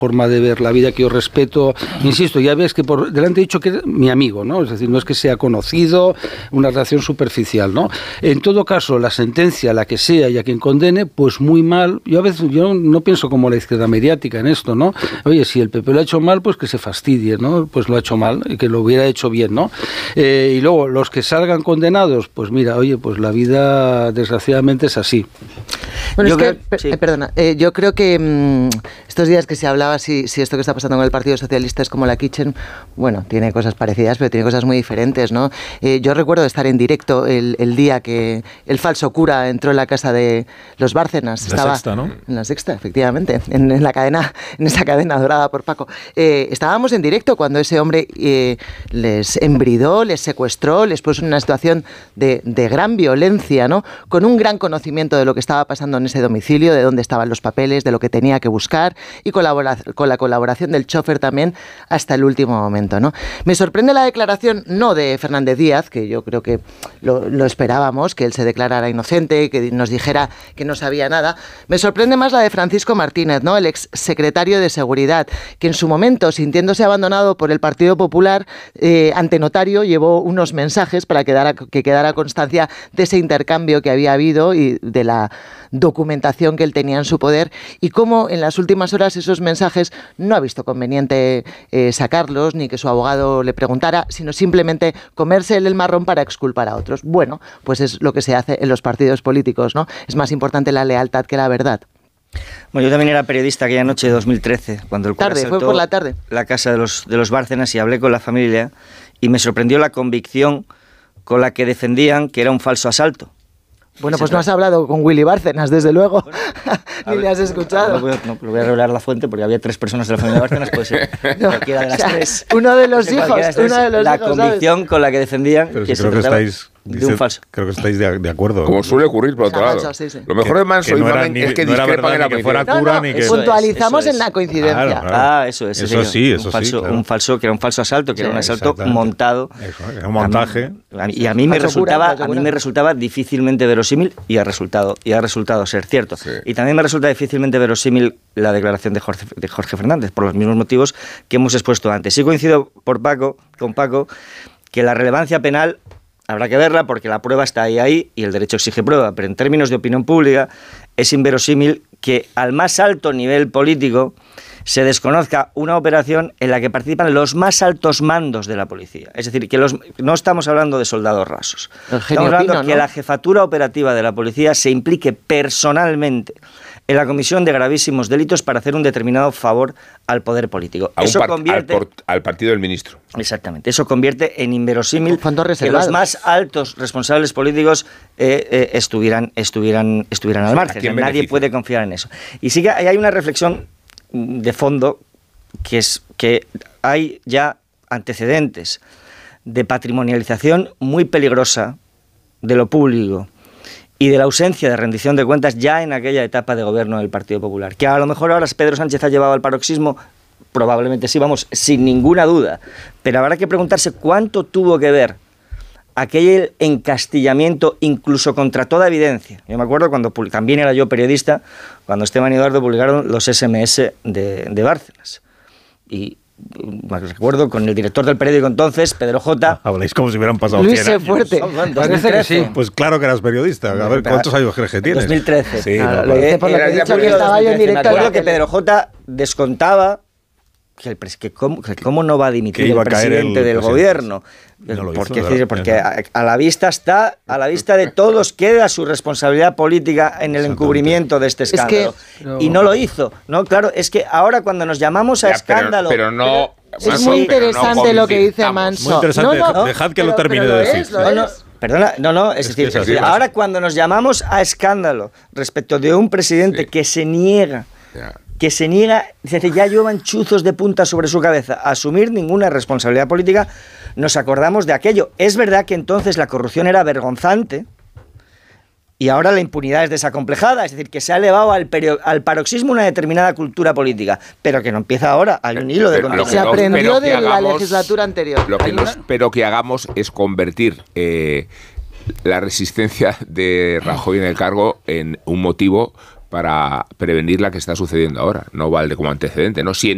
forma de ver la vida que yo respeto. Insisto, ya ves que por delante he dicho que es mi amigo, ¿no? Es decir, no es que sea conocido, una relación superficial, ¿no? En todo caso, la sentencia, la que sea y a quien condene, pues muy mal. Yo a veces no pienso como la izquierda mediática en esto, ¿no? Oye, si el PP lo ha hecho mal, pues que se fastidie, ¿no? Pues lo ha hecho mal y que lo hubiera hecho bien, ¿no? Y luego, los que salgan condenados, pues mira, oye, pues la vida desgraciadamente es así. Bueno, perdona, yo creo que estos días que se hablaba si esto que está pasando con el Partido Socialista es como la Kitchen, bueno, tiene cosas parecidas, pero tiene cosas muy diferentes, ¿no? Yo recuerdo estar en directo el día que el falso cura entró en la casa de los Bárcenas. Estaba, Sexta, ¿no? En la Sexta, efectivamente, en esa cadena dorada por Paco. Estábamos en directo cuando ese hombre les embridó, les secuestró, les puso en una situación de gran violencia, ¿no? Con un gran conocimiento de lo que estaba pasando en ese domicilio, de dónde estaban los papeles, de lo que tenía que buscar y con la colaboración del chofer también hasta el último momento, ¿no? Me sorprende la declaración no de Fernández Díaz, que yo creo que lo esperábamos, que él se declarara inocente, que nos dijera que no sabía nada. Me sorprende más la de Francisco Martínez, ¿no? El exsecretario de Seguridad, que en su momento, sintiéndose abandonado por el Partido Popular, ante notario llevó unos mensajes para que quedara constancia de ese intercambio que había habido y de la documentación que él tenía en su poder, y cómo en las últimas horas esos mensajes no ha visto conveniente sacarlos, ni que su abogado le preguntara, sino simplemente comerse el marrón para exculpar a otros. Bueno, pues es lo que se hace en los partidos políticos, ¿no? Es más importante la lealtad que la verdad. Bueno, yo también era periodista aquella noche de 2013, cuando el cura fue por la tarde, la casa de los Bárcenas, y hablé con la familia, y me sorprendió la convicción con la que defendían que era un falso asalto. Bueno, pues no has hablado con Willy Bárcenas, desde luego, ni le has escuchado. No voy a revelar la fuente porque había 3 personas de la familia Bárcenas, puede ser cualquiera de las 3. Uno de los hijos, la convicción, ¿sabes?, con la que defendían que se trataba de un falso. Creo que estáis de acuerdo. Como suele ocurrir, por otro lado. Sí. Lo mejor de Manso y Mamen es que discrepan en la coincidencia. Puntualizamos en la coincidencia. Claro. Eso sí. Un falso asalto, que era un asalto montado. Era un montaje. Y a mí me resultaba difícilmente verosímil, y ha resultado ser cierto. Sí. Y también me resulta difícilmente verosímil la declaración de Jorge Fernández, por los mismos motivos que hemos expuesto antes. Sí coincido con Paco que la relevancia penal habrá que verla porque la prueba está ahí y el derecho exige prueba, pero en términos de opinión pública es inverosímil que al más alto nivel político se desconozca una operación en la que participan los más altos mandos de la policía. Es decir, que no estamos hablando de soldados rasos. Estamos hablando que la jefatura operativa de la policía se implique personalmente en la comisión de gravísimos delitos para hacer un determinado favor al poder político. Al partido del ministro. Exactamente. Eso convierte en inverosímil que los más altos responsables políticos estuvieran al margen. Nadie puede confiar en eso. Y sí que hay una reflexión de fondo, que es que hay ya antecedentes de patrimonialización muy peligrosa de lo público y de la ausencia de rendición de cuentas ya en aquella etapa de gobierno del Partido Popular, que a lo mejor ahora Pedro Sánchez ha llevado al paroxismo, probablemente sí, vamos, sin ninguna duda, pero habrá que preguntarse cuánto tuvo que ver aquel encastillamiento, incluso contra toda evidencia. Yo me acuerdo cuando también era yo periodista, cuando Esteban y Eduardo publicaron los SMS de Bárcenas. Y me recuerdo con el director del periódico entonces, Pedro J. Habláis como si hubieran pasado Luis 100 años. Fuerte. Parece que sí. Pues claro que eras periodista. A ver, ¿cuántos años crees que tienes? 2013. Sí, lo dice por lo que he dicho que estaba yo en directo. Me acuerdo que Pedro J. descontaba que cómo no va a dimitir el presidente del gobierno. No porque a la vista de todos queda su responsabilidad política en el encubrimiento de este escándalo. Y no lo hizo. No, claro, es que ahora cuando nos llamamos a escándalo... Pero no... Es muy interesante lo que dice Manso. Muy interesante, dejad que lo termine de decir. Perdona, es decir, ahora cuando nos llamamos a escándalo respecto de un presidente que se niega, dice, ya llevan chuzos de punta sobre su cabeza, a asumir ninguna responsabilidad política, nos acordamos de aquello. Es verdad que entonces la corrupción era vergonzante y ahora la impunidad es desacomplejada, es decir, que se ha elevado al paroxismo una determinada cultura política, pero que no empieza ahora, hay un hilo de se aprendió de la legislatura anterior. Lo que no espero que hagamos es convertir la resistencia de Rajoy en el cargo en un motivo para prevenir la que está sucediendo ahora. No vale como antecedente, ¿no? Si